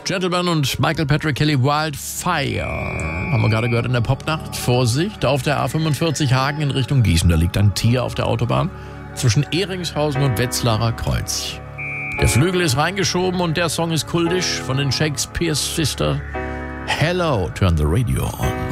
Gentleman und Michael Patrick Kelly, Wildfire. Haben wir gerade gehört in der Popnacht. Vorsicht, auf der A45 Hagen in Richtung Gießen. Da liegt ein Tier auf der Autobahn zwischen Ehringshausen und Wetzlarer Kreuz. Der Flügel ist reingeschoben und der Song ist kultisch von den Shakespeare Sisters. Hello, turn the radio on.